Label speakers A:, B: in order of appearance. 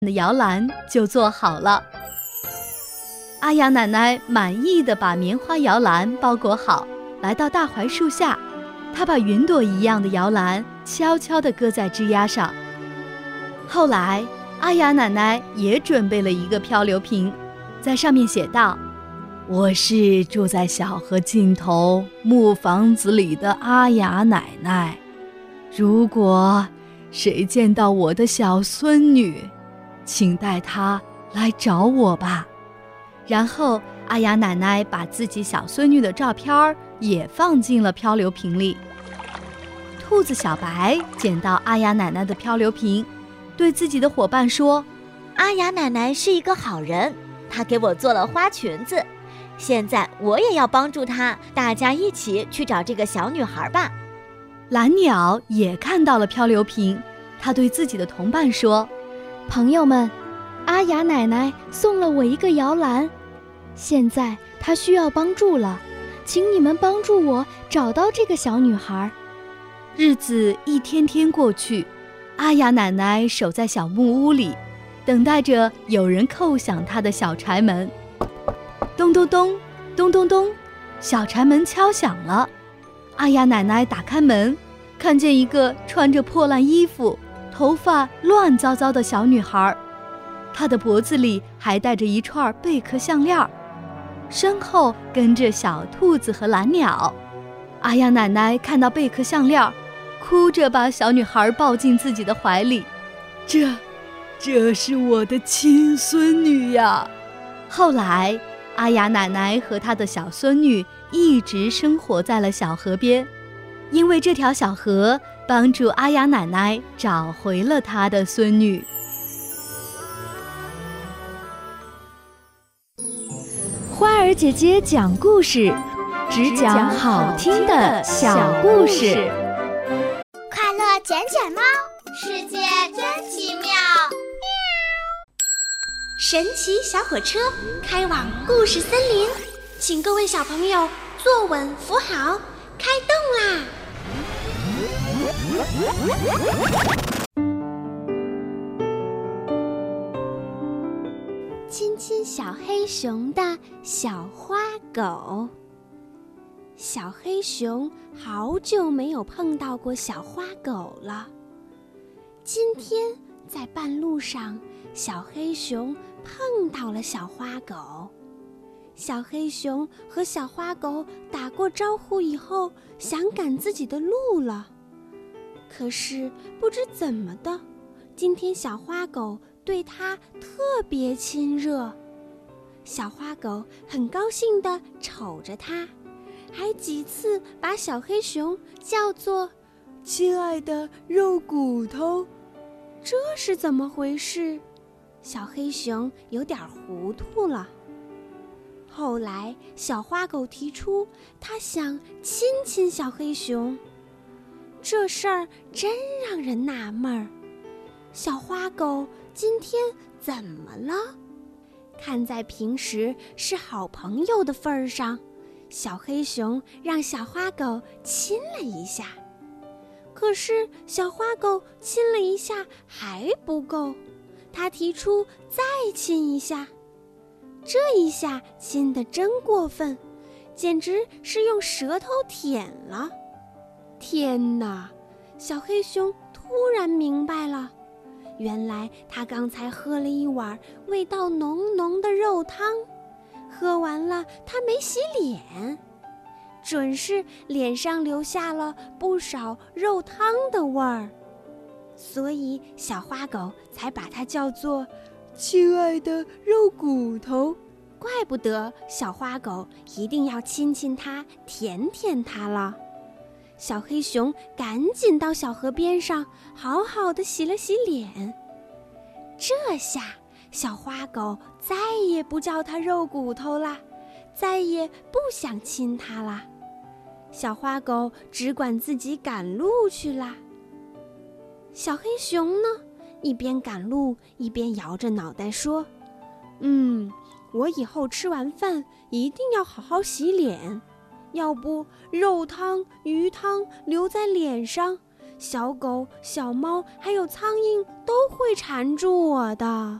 A: 的摇篮就做好了。阿雅奶奶满意地把棉花摇篮包裹好，来到大槐树下，她把云朵一样的摇篮悄悄地搁在枝丫上。后来，阿雅奶奶也准备了一个漂流瓶，在上面写道：我是住在小河尽头木房子里的阿雅奶奶，如果谁见到我的小孙女，请带她来找我吧。然后阿雅奶奶把自己小孙女的照片也放进了漂流瓶里。兔子小白捡到阿雅奶奶的漂流瓶，对自己的伙伴说：
B: 阿雅奶奶是一个好人，她给我做了花裙子，现在我也要帮助她，大家一起去找这个小女孩吧。
A: 蓝鸟也看到了漂流瓶，他对自己的同伴说：
C: 朋友们，阿雅奶奶送了我一个摇篮，现在她需要帮助了，请你们帮助我找到这个小女孩。
A: 日子一天天过去，阿雅奶奶守在小木屋里，等待着有人叩响她的小柴门。咚咚咚，咚咚咚，小柴门敲响了。阿雅奶奶打开门，看见一个穿着破烂衣服、头发乱糟糟的小女孩，她的脖子里还戴着一串贝壳项链，身后跟着小兔子和蓝鸟。阿雅奶奶看到贝壳项链，哭着把小女孩抱进自己的怀里。这是我的亲孙女呀！后来，阿雅奶奶和她的小孙女一直生活在了小河边，因为这条小河帮助阿雅奶奶找回了她的孙女。
C: 花儿姐姐讲故事，只讲好听的小故事。
D: 快乐捡捡猫，世界真奇妙。神奇小火车开往故事森林，请各位小朋友坐稳扶好，开动啦！亲亲小黑熊的小花狗。小黑熊好久没有碰到过小花狗了。今天在半路上，小黑熊碰到了小花狗。小黑熊和小花狗打过招呼以后，想赶自己的路了。可是不知怎么的，今天小花狗对它特别亲热。小花狗很高兴地瞅着它，还几次把小黑熊叫做亲爱的肉骨头。这是怎么回事？小黑熊有点糊涂了。后来小花狗提出它想亲亲小黑熊，这事儿真让人纳闷儿。小花狗今天怎么了？看在平时是好朋友的份儿上，小黑熊让小花狗亲了一下。可是小花狗亲了一下还不够，它提出再亲一下。这一下亲得真过分，简直是用舌头舔了。天哪！小黑熊突然明白了，原来他刚才喝了一碗味道浓浓的肉汤，喝完了他没洗脸，准是脸上留下了不少肉汤的味儿，所以小花狗才把它叫做亲爱的肉骨头。怪不得小花狗一定要亲亲它，舔舔它了。小黑熊赶紧到小河边上好好的洗了洗脸。这下小花狗再也不叫它肉骨头啦，再也不想亲它啦。小花狗只管自己赶路去啦。小黑熊呢，一边赶路一边摇着脑袋说：我以后吃完饭一定要好好洗脸，要不肉汤、鱼汤留在脸上， 小狗、小猫还有苍蝇都会缠住我的。